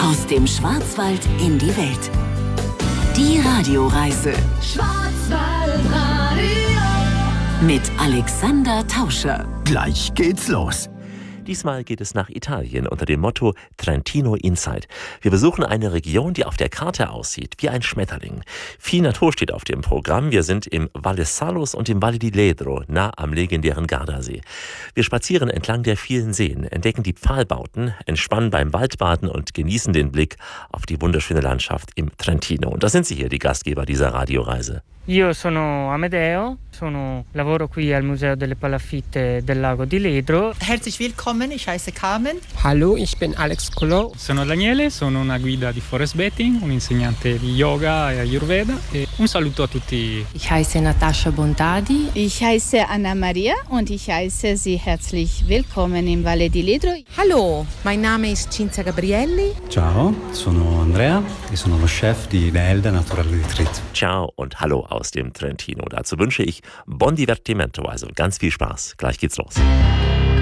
Aus dem Schwarzwald in die Welt. Die Radioreise Schwarzwaldradio mit Alexander Tauscher. Gleich geht's los. Diesmal geht es nach Italien unter dem Motto Trentino Inside. Wir besuchen eine Region, die auf der Karte aussieht wie ein Schmetterling. Viel Natur steht auf dem Programm. Wir sind im Valle Salus und im Valle di Ledro, nah am legendären Gardasee. Wir spazieren entlang der vielen Seen, entdecken die Pfahlbauten, entspannen beim Waldbaden und genießen den Blick auf die wunderschöne Landschaft im Trentino. Und da sind sie hier, die Gastgeber dieser Radioreise. Io sono Amedeo, lavoro qui al Museo delle Palafitte del Lago di Ledro. Herzlich willkommen, ich heiße Carmen. Hallo, ich bin Alex Collò. Sono Daniele, sono una guida di forest bathing, un insegnante di yoga e ayurveda e un saluto a tutti. Ich heiße Natascha Bontadi. Ich heiße Anna Maria und ich heiße Sie herzlich willkommen im Valle di Ledro. Hallo, mein Name ist Cinzia Gabrielli. Ciao, sono Andrea e sono lo chef di Elda Natural Retreat. Ciao und hallo aus dem Trentino. Dazu wünsche ich Buon Divertimento, also ganz viel Spaß. Gleich geht's los.